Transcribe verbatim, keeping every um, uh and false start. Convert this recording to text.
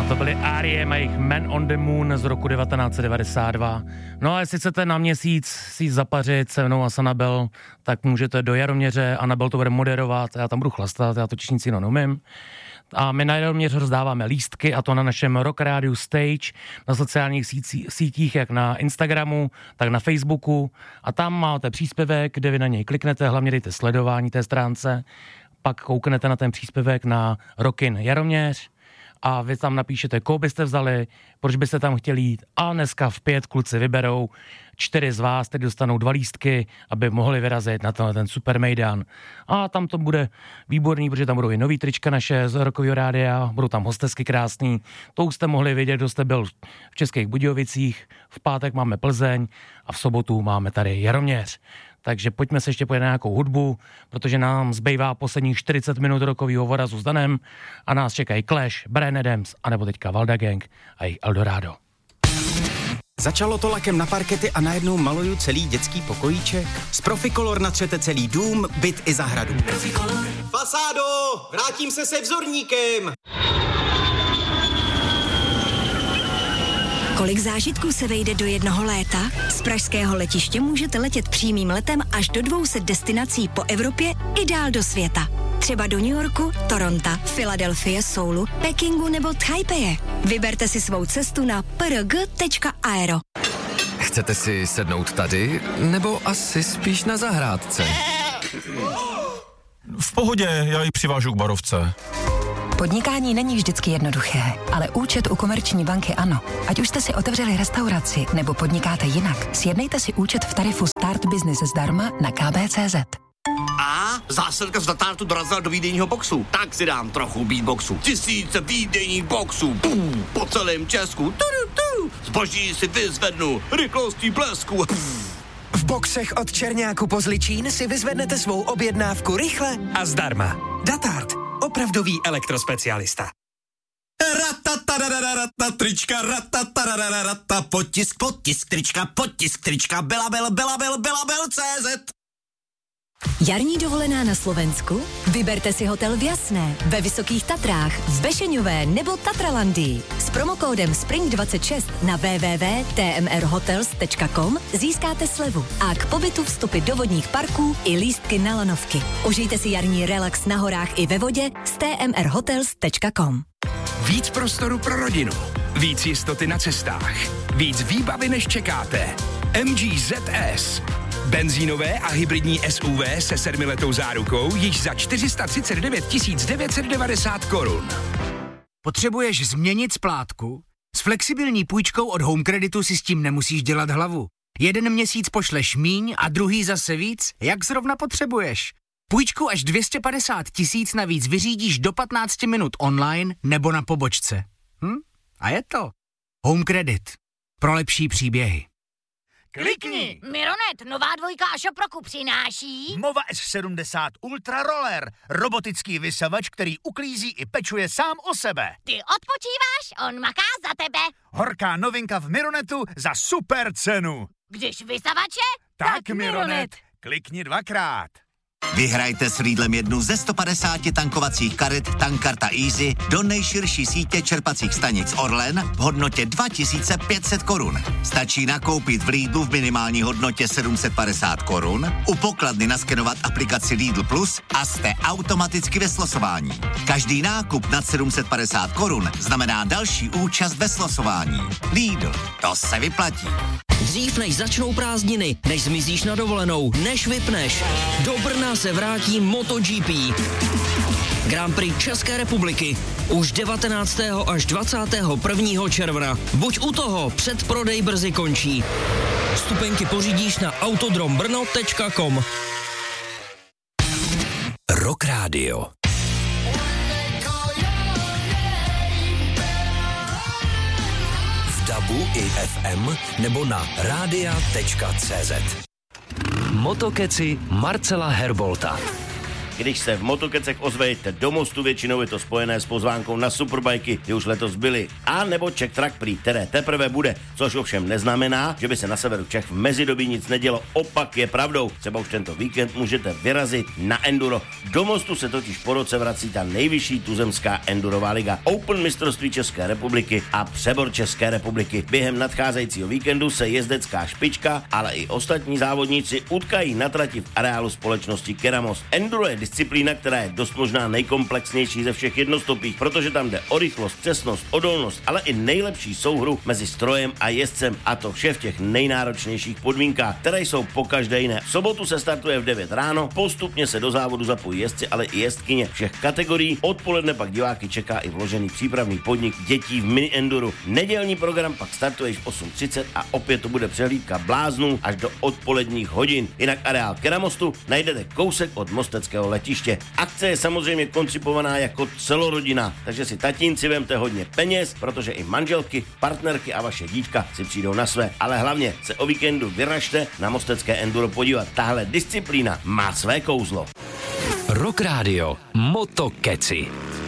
to byly R E M a jejich Man on the Moon z roku devatenáct set devadesát dva. No a jestli chcete na měsíc si zapařit se mnou a s Anabel, tak můžete do Jaroměře, Anabel to bude moderovat, já tam budu chlastat, já totiž nic jiného neumím. A my na Jaroměře rozdáváme lístky, a to na našem Rock Radio Stage, na sociálních sítích, jak na Instagramu, tak na Facebooku. A tam máte příspěvek, kde vy na něj kliknete, hlavně dejte sledování té stránce, pak kouknete na ten příspěvek na Rockin Jaroměř a vy tam napíšete, koho byste vzali, proč byste tam chtěli jít, a dneska v pět kluci vyberou čtyři z vás, kteří dostanou dva lístky, aby mohli vyrazit na ten, ten super mejdan. A tam to bude výborný, protože tam budou i nový trička naše z Rockového rádia, budou tam hostesky krásný. To už jste mohli vědět, kdo jste byl v Českých Budějovicích, v pátek máme Plzeň a v sobotu máme tady Jaroměř. Takže pojďme se ještě pojet na nějakou hudbu, protože nám zbývá posledních čtyřicet minut rockovýho vorazu s Danem a nás čekají Clash, Bryan Adams, anebo teďka Valda Gang a jejich Eldorado. Začalo to lakem na parkety a najednou maluju celý dětský pokojíček. Z Proficolor natřete celý dům, byt i zahradu. Proficolor. Fasádo, vrátím se se vzorníkem. Kolik zážitků se vejde do jednoho léta? Z pražského letiště můžete letět přímým letem až do dvou set destinací po Evropě i dál do světa. Třeba do New Yorku, Toronto, Filadelfie, Soulu, Pekingu nebo Taipeje. Vyberte si svou cestu na p r g tečka aero. Chcete si sednout tady, nebo asi spíš na zahrádce? V pohodě, já ji přivážu k barovce. Podnikání není vždycky jednoduché, ale účet u Komerční banky ano. Ať už jste si otevřeli restauraci nebo podnikáte jinak, sjednejte si účet v tarifu Start Business zdarma na k b tečka cé zet. A zásilka z Datartu dorazila do výdejního boxu. Tak si dám trochu beatboxu. Tisíce výdejních boxů. Pum, po celém Česku. Tudu, tu. Zboží si vyzvednu. Rychlostí blesku. V boxech od Černáku po Zličín si vyzvednete svou objednávku rychle a zdarma. Datart. Opravdový elektrospecialista. Ratataradadata, trička, ratataradadata, potisk, potisk, trička, potisk, trička, belabel, belabel, belabel, cé zet. Jarní dovolená na Slovensku? Vyberte si hotel v Jasné, ve Vysokých Tatrách, v Bešeňové nebo Tatralandii. S promokódem Spring dvacet šest na w w w tečka t m r hotels tečka com získáte slevu a k pobytu vstupy do vodních parků i lístky na lanovky. Užijte si jarní relax na horách i ve vodě s t m r hotels tečka com. Víc prostoru pro rodinu, víc jistoty na cestách, víc výbavy než čekáte. M G Z S. Benzínové a hybridní S U V se sedmiletou zárukou již za čtyři sta třicet devět tisíc devět set devadesát korun. Potřebuješ změnit splátku? S flexibilní půjčkou od Home Creditu si s tím nemusíš dělat hlavu. Jeden měsíc pošleš míň a druhý zase víc, jak zrovna potřebuješ. Půjčku až dvě stě padesát tisíc navíc vyřídíš do patnáct minut online nebo na pobočce. Hm? A je to Home Credit. Pro lepší příběhy. Klikni! Mironet, nová dvojka a Šoproku přináší Mova S sedmdesát Ultra Roller, robotický vysavač, který uklízí i pečuje sám o sebe. Ty odpočíváš, on maká za tebe. Horká novinka v Mironetu za super cenu. Když vysavače, tak, tak Mironet. Mironet. Klikni dvakrát. Vyhrajte s Lidlem jednu ze sto padesáti tankovacích karet Tankarta Easy do nejširší sítě čerpacích stanic Orlen v hodnotě dva tisíce pět set korun. Stačí nakoupit v Lidlu v minimální hodnotě sedm set padesát korun, u pokladny naskenovat aplikaci Lidl Plus a jste automaticky ve slosování. Každý nákup nad sedm set padesát korun znamená další účast ve slosování. Lidl, to se vyplatí. Dřív než začnou prázdniny, než zmizíš na dovolenou, než vypneš, do Brna se vrátí MotoGP. Grand Prix České republiky už devatenáctého až dvacátého prvního června. Buď u toho, předprodej brzy končí. Vstupenky pořídíš na autodrombrno tečka com. Rock Radio. Dabu i F M nebo na rádia tečka cé zet. Motokeci Marcela Herbolta. když se v Motokecech ozvejte do Mostu, většinou je to spojené s pozvánkou na superbajky, ty už letos byly, a nebo Czech Track Prix, které teprve bude, což ovšem neznamená, že by se na severu Čech v mezidobí nic nedělo, opak je pravdou. Třeba už tento víkend můžete vyrazit na enduro. Do Mostu se totiž po roce vrací ta nejvyšší tuzemská endurová liga, Open mistrovství České republiky a přebor České republiky. Během nadcházejícího víkendu se jezdecká špička, ale i ostatní závodníci utkají na trati v areálu společnosti Keramos. Enduro je disciplína, která je dost možná nejkomplexnější ze všech jednostopých, protože tam jde o rychlost, přesnost, odolnost, ale i nejlepší souhru mezi strojem a jezdcem, a to vše v těch nejnáročnějších podmínkách, které jsou pokaždé jiné. V sobotu se startuje v devět ráno, postupně se do závodu zapojí jezdci, ale i jezdkyně všech kategorií. Odpoledne pak diváky čeká i vložený přípravný podnik dětí v mini enduru. Nedělní program pak startuje již v osm třicet a opět to bude přehlídka bláznů až do odpoledních hodin. Jinak areál Keramostu najdete kousek od mosteckého letiště. Akce je samozřejmě koncipovaná jako celorodina, takže si tatínci vemte hodně peněz, protože i manželky, partnerky a vaše dítka si přijdou na své, ale hlavně se o víkendu vyražte na mostecké enduro podívat. Tahle disciplína má své kouzlo. Rock Radio Motokeci.